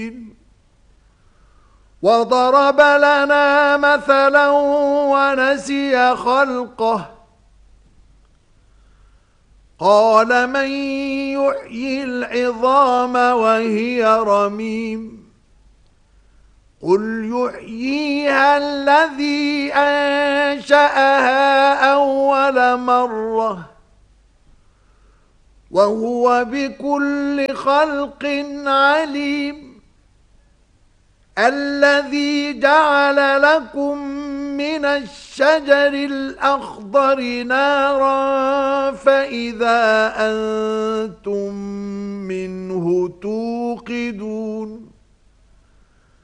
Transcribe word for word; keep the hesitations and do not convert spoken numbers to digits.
وضرب لنا مثلا ونسي خلقه قال من يحيي العظام وهي رميم قل يحييها الذي أنشأها أول مرة وهو بكل خلق عليم الذي جعل لكم من الشجر الأخضر نارا فإذا أنتم منه توقدون